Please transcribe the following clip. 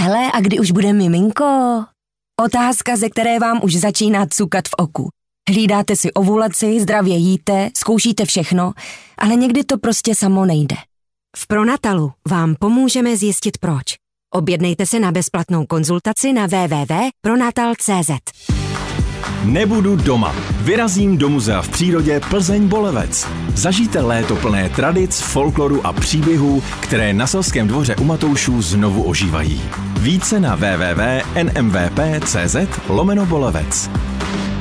Hele, a kdy už bude miminko? Otázka, ze které vám už začíná cukat v oku. Hlídáte si ovulaci, zdravě jíte, zkoušíte všechno, ale někdy to prostě samo nejde. V Pronatalu vám pomůžeme zjistit proč. Objednejte se na bezplatnou konzultaci na www.pronatal.cz. Nebudu doma. Vyrazím do muzea v přírodě Plzeň-Bolevec. Zažijte léto plné tradic, folkloru a příběhů, které na Selském dvoře u Matoušů znovu ožívají. Více na www.nmvp.cz/Bolevec.